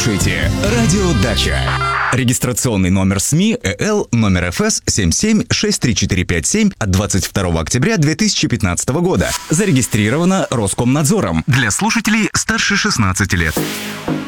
слушаете «Радио Дача». Регистрационный номер СМИ ЭЛ номер ФС 77-63457 от 22 октября 2015 года. Зарегистрировано Роскомнадзором для слушателей старше 16 лет.